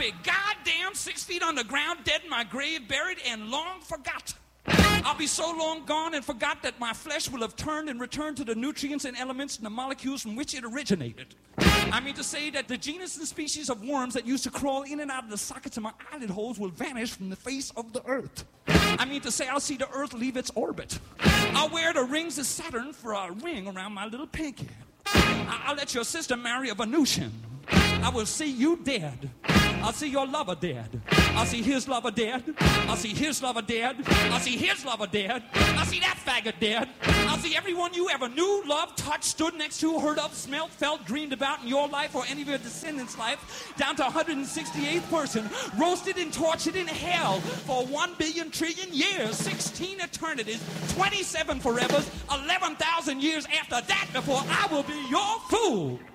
be goddamn 6 feet underground, dead in my grave, buried, and long forgot. I'll be so long gone and forgot that my flesh will have turned and returned to the nutrients and elements and the molecules from which it originated. I mean to say that the genus and species of worms that used to crawl in and out of the sockets of my eyelid holes will vanish from the face of the earth. I mean to say I'll see the earth leave its orbit. I'll wear the rings of Saturn for a ring around my little pinky. I'll let your sister marry a Venusian. I will see you dead. I'll see your lover dead. I'll see his lover dead. I'll see his lover dead. I'll see his lover dead. I'll see that faggot dead. I'll see everyone you ever knew, loved, touched, stood next to, heard of, smelt, felt, dreamed about in your life or any of your descendants' life, down to 168th person, roasted and tortured in hell for 1 billion trillion years, 16 eternities, 27 forevers, 11,000 years after that before I will be your fool.